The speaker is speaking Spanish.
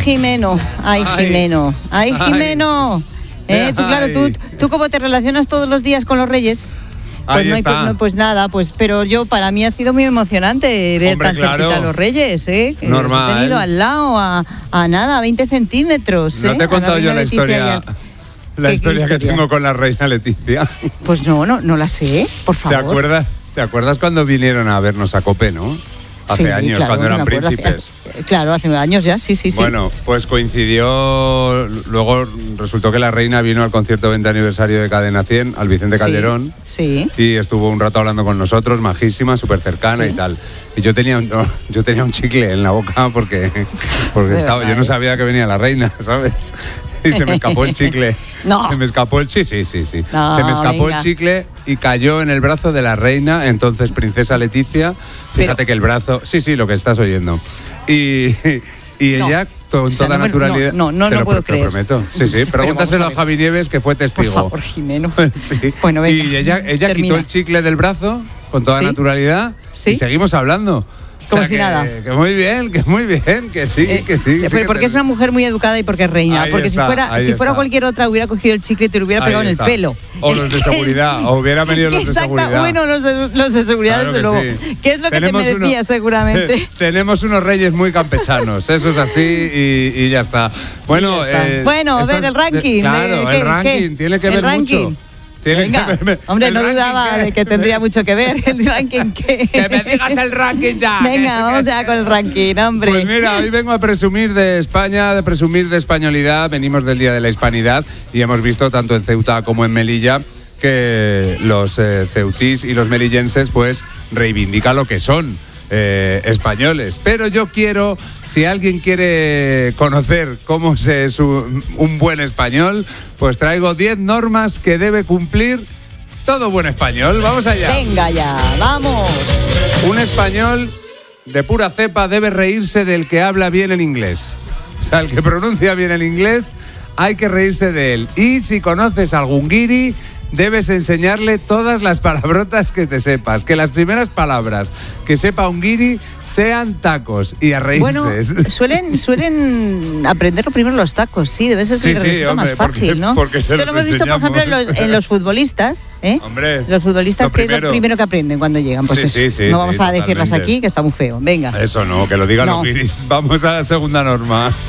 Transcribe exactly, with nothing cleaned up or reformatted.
Jimeno, ay, Ay. Jimeno, ay, Ay. Jimeno. ¿Eh? Tú, claro, tú, Ay. tú como te relacionas todos los días con los Reyes. Pues, Ahí no hay, está. no, pues nada, pues pero yo para mí ha sido muy emocionante ver Hombre, tan claro. cerquita a los Reyes, ¿eh? Que Normal. los he tenido al lado a, a nada, a veinte centímetros. No ¿eh? te he A contado yo reina la Leticia y historia, al- la ¿Qué- historia qué que historia? tengo con la reina Leticia. Pues no, no, no la sé, por ¿Te favor. acuerdas? ¿Te acuerdas cuando vinieron a vernos a Cope, no? Hace Sí, años, claro, cuando me eran acuerdo, hace- príncipes. hace- claro, hace años ya, sí, sí, sí. Bueno, pues coincidió, luego resultó que la reina vino al concierto veinte aniversario de Cadena cien, al Vicente Sí, Calderón, Sí. y estuvo un rato hablando con nosotros, majísima, súper cercana Sí. y tal. Y yo tenía, un, no, yo tenía un chicle en la boca porque, porque De estaba, verdad, yo no ¿eh? sabía que venía la reina, ¿sabes? Y se me escapó el chicle. No. Se me escapó el sí, sí, sí, sí. No, se me escapó venga. el chicle y cayó en el brazo de la reina, entonces princesa Leticia. Fíjate Pero- que el brazo, sí, sí, lo que estás oyendo. Y, y No. ella con O sea, toda no me- naturalidad. no, no, no te lo lo, puedo te lo creer. prometo. Sí, sí, Pero pregúntaselo vamos a a ver. Javi Nieves, que fue Por testigo. favor, Jimeno. Sí. Bueno, venga. Y ella, ella quitó Termina. el chicle del brazo con toda ¿Sí? naturalidad ¿Sí? y seguimos hablando. Como O sea, si que- nada. Que muy bien, que muy bien, que sí, Eh, que sí. eh, sí pero que porque te- es una mujer muy educada y porque es reina. Ahí porque está, si fuera, ahí si fuera está. cualquier otra, hubiera cogido el chicle y te lo hubiera Ahí pegado en el está. pelo. O los de Es- seguridad, o hubieran venido los de Exacta- seguridad. Bueno, los de, los de seguridad, Claro desde que luego. sí. ¿Qué es lo que Tenemos te merecía, uno- seguramente? Tenemos unos reyes muy campechanos, eso es así y, y ya está. Bueno, Y ya está. eh, Bueno, a ver, estas- el ranking, de- claro, de- el ¿qué- ranking qué? tiene que El ver ranking. mucho. Tiene Venga, que ver- hombre, el no ranking dudaba que- de que tendría mucho que ver el ranking. Que, Que me digas el ranking ya. Venga, vamos ya con el ranking, hombre. Pues mira, hoy vengo a presumir de España, de presumir de españolidad. Venimos del Día de la Hispanidad y hemos visto tanto en Ceuta como en Melilla que los eh, ceutís y los melillenses pues reivindican lo que son. Eh, españoles, pero yo quiero, si alguien quiere conocer cómo se es un, un buen español, pues traigo diez normas que debe cumplir todo buen español. Vamos allá. Venga ya, vamos. Un español de pura cepa debe reírse del que habla bien el inglés. O sea, el que pronuncia bien el inglés, hay que reírse de él. Y si conoces algún guiri, debes enseñarle todas las palabrotas que te sepas. Que las primeras palabras que sepa un guiri sean tacos y a reírse. Bueno, suelen, suelen aprenderlo primero los tacos, sí, debe ser Sí, el sí, resultado hombre, más fácil, porque- ¿no? porque se Esto los lo hemos visto, por ejemplo, en los, enseñamos. en los futbolistas, ¿eh? Hombre, los futbolistas, lo que es primero. lo primero que aprenden cuando llegan. Pues Sí, eso. sí, sí, no sí, vamos a decirlas totalmente. aquí, que está muy feo. Venga. Eso no, que lo digan No. los guiris. Vamos a la segunda norma.